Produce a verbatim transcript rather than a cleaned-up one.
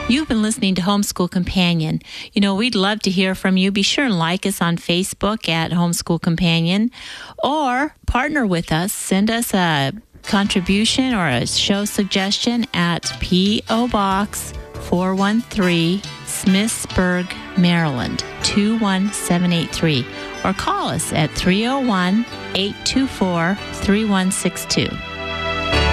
You've been listening to Homeschool Companion. You know, we'd love to hear from you. Be sure and like us on Facebook at Homeschool Companion, or partner with us. Send us a contribution or a show suggestion at P O Box four one three, Smithsburg, Maryland, two one seven eight three, or call us at three oh one, eight two four, three one six two.